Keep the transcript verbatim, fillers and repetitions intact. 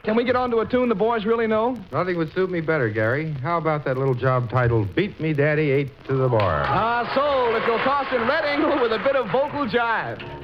Can we get on to a tune the boys really know? Nothing would suit me better, Gary. How about that little job titled Beat Me Daddy Eight to the Bar? Ah, sold if you'll toss in Red Eagle with a bit of vocal jive.